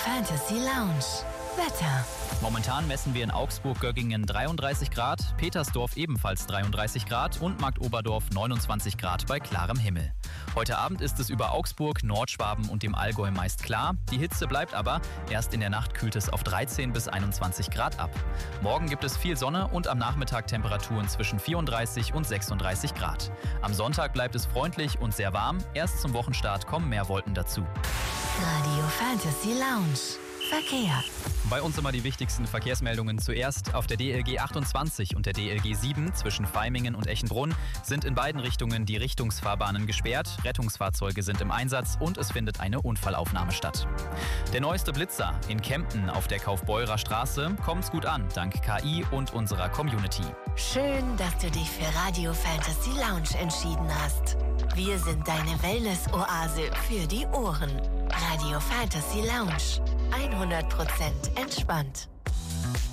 Fantasy Lounge. Wetter. Momentan messen wir in Augsburg-Göggingen 33 Grad, Petersdorf ebenfalls 33 Grad und Marktoberdorf 29 Grad bei klarem Himmel. Heute Abend ist es über Augsburg, Nordschwaben und dem Allgäu meist klar. Die Hitze bleibt aber. Erst in der Nacht kühlt es auf 13 bis 21 Grad ab. Morgen gibt es viel Sonne und am Nachmittag Temperaturen zwischen 34 und 36 Grad. Am Sonntag bleibt es freundlich und sehr warm. Erst zum Wochenstart kommen mehr Wolken dazu. Radio Fantasy Lounge. Verkehr. Bei uns immer die wichtigsten Verkehrsmeldungen zuerst. Auf der DLG 28 und der DLG 7 zwischen Vaimingen und Echenbrunn sind in beiden Richtungen die Richtungsfahrbahnen gesperrt. Rettungsfahrzeuge sind im Einsatz und es findet eine Unfallaufnahme statt. Der neueste Blitzer in Kempten auf der Kaufbeurer Straße kommt's gut an, dank KI und unserer Community. Schön, dass du dich für Radio Fantasy Lounge entschieden hast. Wir sind deine Wellness-Oase für die Ohren. Radio Fantasy Lounge. 100% entspannt.